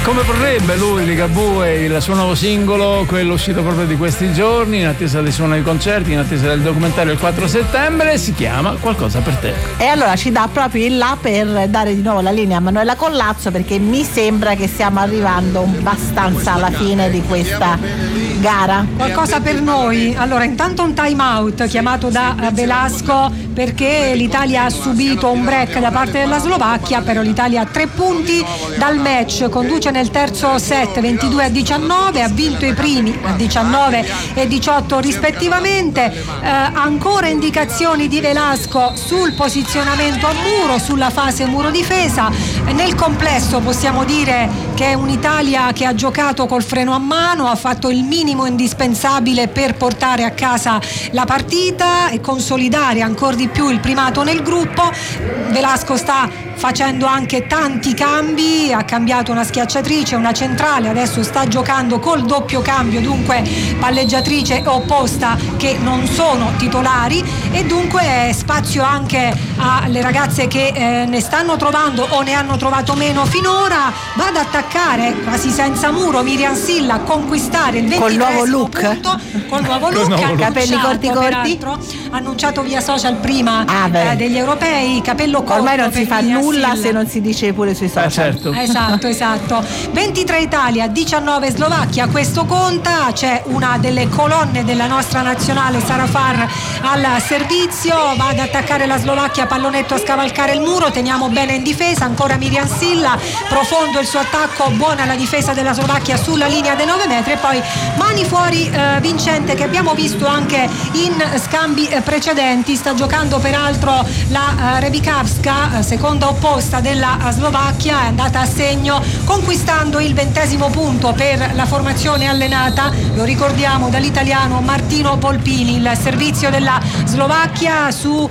Come vorrebbe lui, Ligabue, il suo nuovo singolo, quello uscito proprio di questi giorni, in attesa dei suoi nuovi concerti, in attesa del documentario il 4 settembre, si chiama Qualcosa per te. E allora ci dà proprio il là per dare di nuovo la linea a Manuela Collazzo, perché mi sembra che stiamo arrivando abbastanza alla fine di questa gara. Qualcosa per noi. Allora, intanto un time out chiamato da Velasco, perché l'Italia ha subito un break da parte della Slovacchia, però l'Italia ha 3 punti dal match, conduce nel terzo set 22-19, ha vinto i primi a 19 e 18 rispettivamente. Ancora indicazioni di Velasco sul posizionamento a muro, sulla fase muro difesa. Nel complesso possiamo dire che è un'Italia che ha giocato col freno a mano, ha fatto il minimo indispensabile per portare a casa la partita e consolidare ancora di più il primato nel gruppo. Velasco sta facendo anche tanti cambi, ha cambiato una schiacciatrice, una centrale, adesso sta giocando col doppio cambio, dunque palleggiatrice opposta, che non sono titolari, e dunque spazio anche alle ragazze che ne stanno trovando o ne hanno trovato meno finora. Va ad attaccare quasi senza muro Miriam Silla, a conquistare il 23esimo col nuovo look, punto, col nuovo look, capelli corti, annunciato via social prima degli europei, capello corto. Ormai non si fa nulla Silla, se non si dice pure sui social. Certo. Esatto. 23 Italia, 19 Slovacchia, questo conta. C'è una delle colonne della nostra nazionale, Sara Farr, al servizio, va ad attaccare la Slovacchia, pallonetto a scavalcare il muro, teniamo bene in difesa, ancora Miriam Silla, profondo il suo attacco, buona la difesa della Slovacchia sulla linea dei 9 metri, e poi mani fuori Vincente, che abbiamo visto anche in scambi precedenti, sta giocando peraltro la Rebikavska, seconda opposta della Slovacchia, è andata a segno conquistando il 20° punto per la formazione allenata, lo ricordiamo, dall'italiano Martino Polpini. Il servizio della Slovacchia su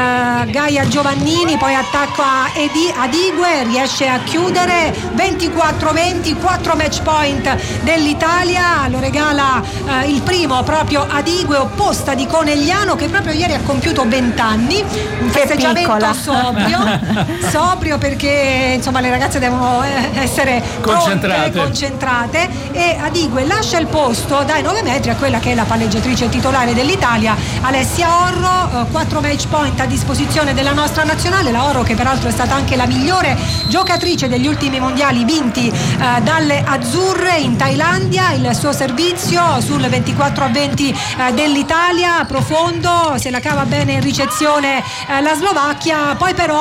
Gaia Giovannini, poi attacco a Adigue, riesce a chiudere 24-20, 4 match point dell'Italia, lo regala il primo proprio Adigue, opposta di Conegliano, che proprio ieri ha compiuto 20 anni, un festeggiamento sobrio perché insomma le ragazze devono essere concentrate, e Adigue lascia il posto dai 9 metri a quella che è la palleggiatrice titolare dell'Italia, Alessia Orro. 4 match point a disposizione della nostra nazionale, la Orro che peraltro è stata anche la migliore giocatrice degli ultimi mondiali vinti dalle azzurre in Thailandia. Il suo servizio sul 24-20 dell'Italia, profondo, se la cava bene in ricezione la Slovacchia, poi però